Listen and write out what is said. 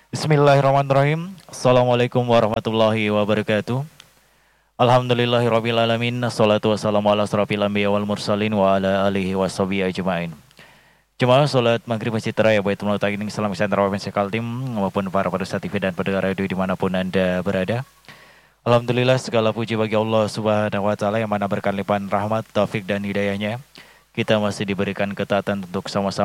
Bismillahirrahmanirrahim. Assalamualaikum warahmatullahi wabarakatuh. Alhamdulillahirrabbilalamin. Assalatu wassalamu ala asrafil anbiya wal mursalin wa ala alihi washabihi ajma'in. Jemaah salat maghrib Masjid Raya Baitul Mutakin Islam Center Provinsi Kaltim maupun para pemirsa TV dan pendengar radio dimanapun Anda berada. Alhamdulillah segala puji bagi Allah Subhanahu wa taala yang mana berkah limpahan rahmat, taufik dan hidayahnya. Kita masih diberikan ketaatan untuk sama-sama